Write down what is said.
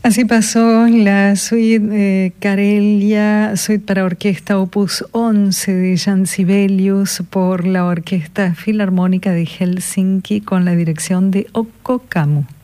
Así pasó la suite Karelia, suite para orquesta opus 11 de Jan Sibelius por la Orquesta Filarmónica de Helsinki con la dirección de Okko Kamu.